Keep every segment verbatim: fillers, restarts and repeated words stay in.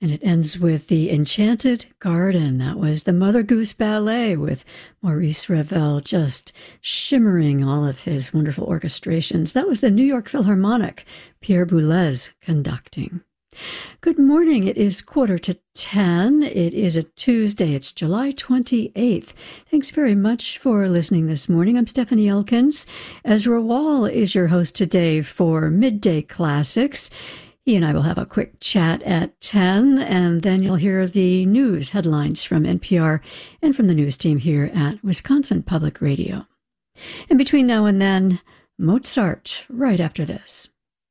And it ends with The Enchanted Garden. That was the Mother Goose Ballet with Maurice Ravel just shimmering all of his wonderful orchestrations. That was the New York Philharmonic, Pierre Boulez conducting. Good morning. It is quarter to ten. It is a Tuesday. It's July twenty-eighth. Thanks very much for listening this morning. I'm Stephanie Elkins. Ezra Wall is your host today for Midday Classics. He and I will have a quick chat at ten, and then you'll hear the news headlines from N P R and from the news team here at Wisconsin Public Radio. And between now and then, Mozart, right after this.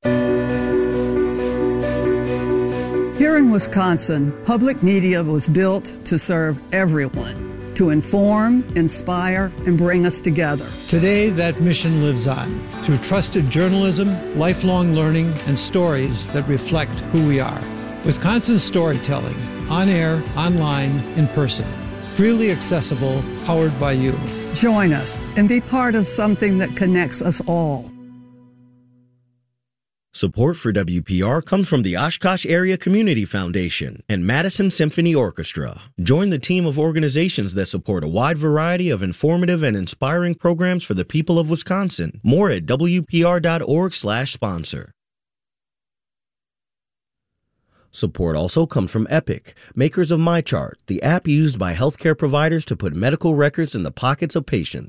Here in Wisconsin, public media was built to serve everyone, to inform, inspire, and bring us together. Today, that mission lives on through trusted journalism, lifelong learning, and stories that reflect who we are. Wisconsin storytelling, on air, online, in person. Freely accessible, powered by you. Join us and be part of something that connects us all. Support for W P R comes from the Oshkosh Area Community Foundation and Madison Symphony Orchestra. Join the team of organizations that support a wide variety of informative and inspiring programs for the people of Wisconsin. More at W P R dot org slash sponsor. Support also comes from Epic, makers of MyChart, the app used by healthcare providers to put medical records in the pockets of patients.